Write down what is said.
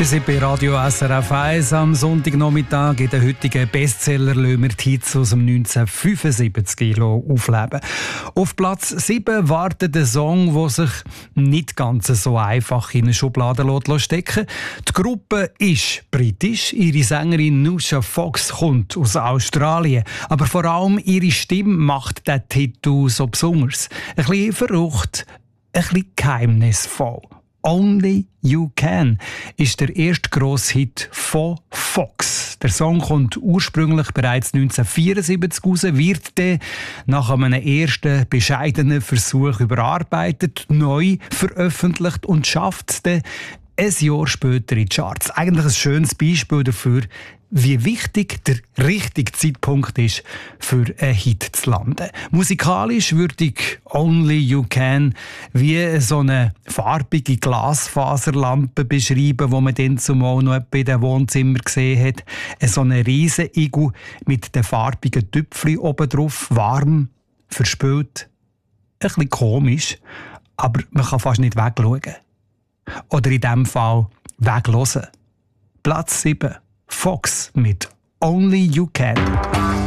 Wir sind bei Radio SRF 1 am Sonntagnachmittag. In den heutigen Bestseller lassen wir die Hits aus dem 1975 aufleben. Auf Platz 7 wartet ein Song, der sich nicht ganz so einfach in eine Schublade stecken lässt. Die Gruppe ist britisch. Ihre Sängerin Nusha Fox kommt aus Australien. Aber vor allem ihre Stimme macht den Titel so besonders. Ein bisschen verrückt, ein bisschen geheimnisvoll. «Only You Can» ist der erste grosse Hit von Fox. Der Song kommt ursprünglich bereits 1974 raus, wird dann nach einem ersten bescheidenen Versuch überarbeitet, neu veröffentlicht und schafft es dann ein Jahr später in die Charts. Eigentlich ein schönes Beispiel dafür, wie wichtig der richtige Zeitpunkt ist, für einen Hit zu landen. Musikalisch würde ich «Only You Can» wie so eine farbige Glasfaserlampe beschreiben, die man dann zumal noch in den Wohnzimmer gesehen hat. So eine riesen Igel mit den farbigen Tüpfeln oben drauf, warm, verspült, ein bisschen komisch, aber man kann fast nicht wegschauen. Oder in diesem Fall weglosen. Platz 7. Fox mit «Only You Can».